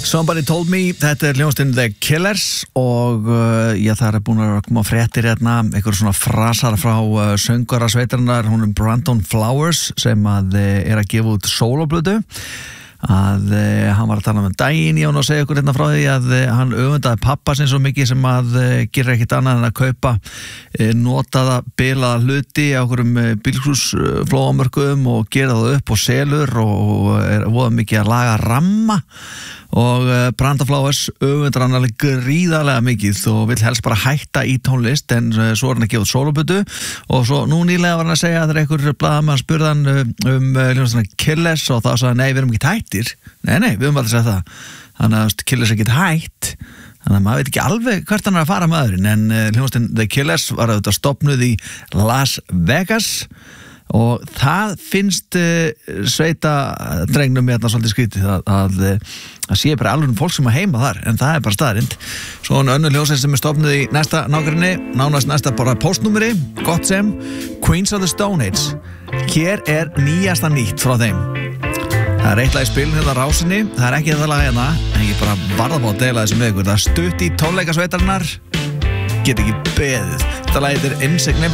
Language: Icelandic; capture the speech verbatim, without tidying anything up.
Somebody Told Me, þetta er hljómsveitin The Killers og uh, ég þar er búin að koma fréttir hérna, einhver svona frasar frá uh, söngara sveitarinnar, hún er Brandon Flowers sem að uh, er að gefa út sólóplötu að uh, hann var að tala um daginn í hún og segja ykkur hérna frá því að uh, hann öfundaði pappa sin svo mikið sem að uh, gera ekkit annað en að kaupa uh, notaða bilaða hluti á okkurum uh, bílskúsflóamörkum og gera það upp og selur og er voða mikið að laga ramma og uh, Brandon Flowers öfundar hann alveg gríðarlega mikið og vill helst bara hætta í tónlist en uh, svo er hann að gefa út sólóplötu og svo nú nýlega var hann að segja að það er einhver blaðamann spurði hann uh, um uh, hljómsveitina Killers og það sagði nei, við erum ekki hættir nei, nei, við höfum aldrei sagt það þannig að Killers er ekki hætt þannig að maður veit ekki alveg hvert hann er að fara maðurinn en uh, hljómsveitin The Killers var auðvitað stofnuð í Las Vegas og það finnst uh, sveita drengnum hérna svolítið skrítið að, að, að sé bara alveg um fólk sem að heima þar en það er bara staðrind svo en önnur hljómsveit sem er stofnuð í næsta nágrinni nánast næsta bara postnúmeri gott sem Queens of the Stone Age hér er nýjasta nýtt frá þeim það er eitt lag í spilinu hérna á Rásinni það er ekki þetta lag hérna en ég bara varða bá að deila þessu með ykkur það er stutt í tónleikasveitarinnar get ekki beðið þetta lag er Insignificant